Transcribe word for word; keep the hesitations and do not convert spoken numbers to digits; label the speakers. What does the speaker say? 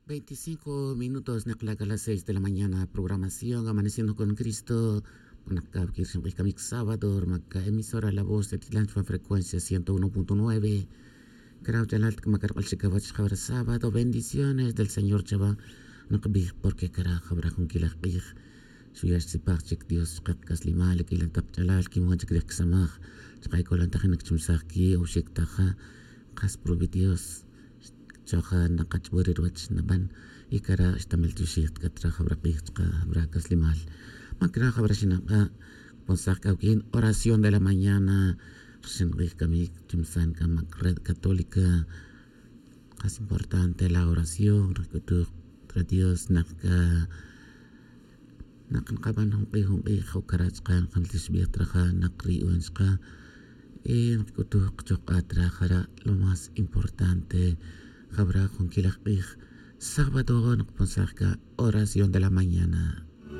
Speaker 1: veinticinco minutos, Naklaga a las seis de la mañana, programación Amaneciendo con Cristo, Kamik sábado, Magka emisora La Voz de Titlanchua, frecuencia ciento uno punto nueve, Krautalat, Makarpal Shikavach, Jabra sábado, bendiciones del Señor Chava, Nakabig, porque Kara, Jabra Hunkilakbig, Suyash Sipachik, Dios, Katkas Limal, Kilantak Chalal, Kimuachik Samach, Chakaikolantakinak Chumsaki, Ushik Taja, Kasprobi Dios. Chaha nakachburirwach naban ikara istameltushit katra khabraqich brakas limal makra khabrashinaka ponsakaukin oración de la mañana senrich kamik chimsan kamak red católica. Es importante la oración recutur tra Dios nakka nakan kaban humpi humpi khakarachkan kamtisbih traja nakri uenska y recutur chokatra khara lo más importante. Habrá con Kilakbig, sábado, no oración de la mañana.